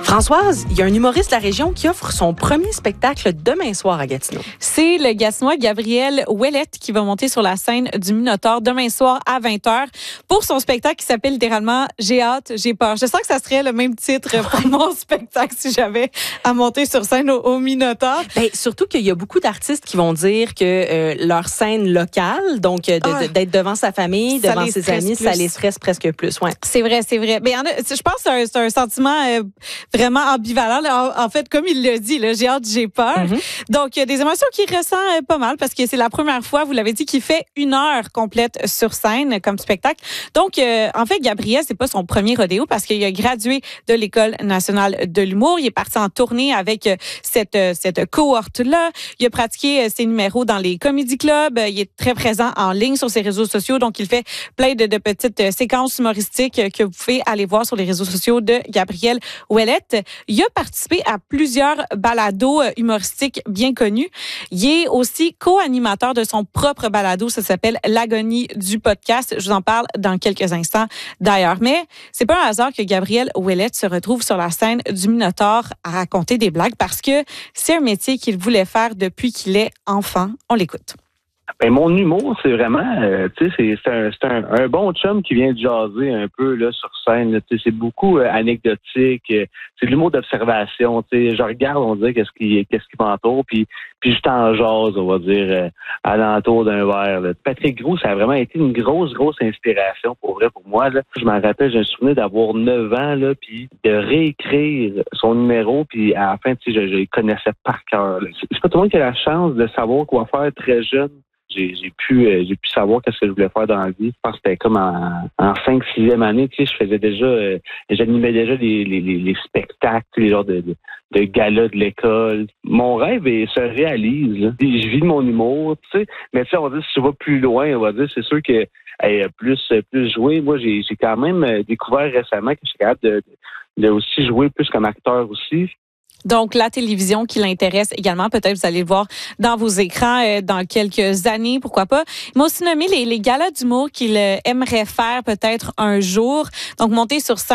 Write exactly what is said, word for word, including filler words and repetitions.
Françoise, il y a un humoriste de la région qui offre son premier spectacle demain soir à Gatineau. C'est le Gatineau Gabriel Ouellette qui va monter sur la scène du Minotaure demain soir à vingt heures pour son spectacle qui s'appelle littéralement « J'ai hâte, j'ai peur ». Je sens que ça serait le même titre pour mon spectacle si j'avais à monter sur scène au, au Minotaure. Ben, surtout qu'il y a beaucoup d'artistes qui vont dire que euh, leur scène locale, donc euh, de, Ah, de, d'être devant sa famille, ça devant les ses amis, stresse ça plus. les stresse presque plus. Ouais. C'est vrai, c'est vrai. Mais y en a, je pense que c'est un, c'est un sentiment euh, vraiment ambivalent. Là. En, en fait, comme il le dit, là, j'ai hâte, j'ai peur. Mm-hmm. Donc, il y a des émotions qu'il ressent euh, pas mal parce que c'est la première fois, vous l'avez dit, qu'il fait une heure complète sur scène comme spectacle. Donc, euh, en fait, Gabriel, c'est pas son premier rodéo parce qu'il a gradué de l'École nationale de l'humour. Il est parti en tournée avec euh, cette, euh, cette cohorte-là. Il a pratiqué euh, ses numéros dans les comedy clubs. Il est très présent en ligne sur ses réseaux sociaux. Donc, il fait plein de, de petites euh, séquences humoristiques euh, que vous pouvez aller voir sur les réseaux sociaux de Gabriel Ouellette. Il a participé à plusieurs balados euh, humoristiques bien connus. Il est aussi co-animateur de son propre balado. Ça s'appelle L'agonie du podcast. Je vous en parle dans quelques instants d'ailleurs. Mais c'est pas un hasard que Gabriel Ouellette se retrouve sur la scène du Minotaure à raconter des blagues parce que c'est un métier qu'il voulait faire depuis qu'il est enfant. On l'écoute. Ben, mon humour, c'est vraiment, euh, tu sais, c'est, c'est, un, c'est un, un bon chum qui vient de jaser un peu là sur scène. Là, tu sais, c'est beaucoup euh, anecdotique. Euh, c'est de l'humour d'observation. Tu sais, je regarde, on dirait qu'est-ce qui, qu'est-ce qui m'entoure, puis puis je t'en jase, on va dire, euh, alentour d'un verre. Là. Patrick Groux, ça a vraiment été une grosse, grosse inspiration pour vrai pour moi. Là. Je m'en rappelle, j'ai un souvenir d'avoir neuf ans, là, puis de réécrire son numéro, puis à la fin, tu sais, je, je le connaissais par cœur. Là. C'est, c'est pas tout le monde qui a la chance de savoir quoi faire très jeune. J'ai, j'ai pu euh, j'ai pu savoir qu'est-ce que je voulais faire dans la vie. Je pense que c'était comme en, en cinq, sixième année, tu sais, je faisais déjà euh, j'animais déjà les, les, les, les spectacles, les genres de, de, de galas de l'école. Mon rêve il se réalise. Là. Je vis de mon humour, tu sais. Mais tu sais, on va dire si tu vas plus loin, on va dire, c'est sûr que hey, plus plus jouer. Moi, j'ai j'ai quand même découvert récemment que je suis capable de, de, de aussi jouer plus comme acteur aussi. Donc, la télévision qui l'intéresse également. Peut-être vous allez le voir dans vos écrans euh, dans quelques années, pourquoi pas. Il m'a aussi nommé les, les galas d'humour qu'il euh, aimerait faire peut-être un jour. Donc, monter sur scène